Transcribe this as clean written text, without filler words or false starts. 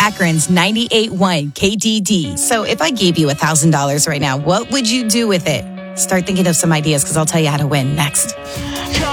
Akron's 98.1 KDD. So if I gave you $1,000 right now, what would you do with it? Start thinking of some ideas because I'll tell you how to win next.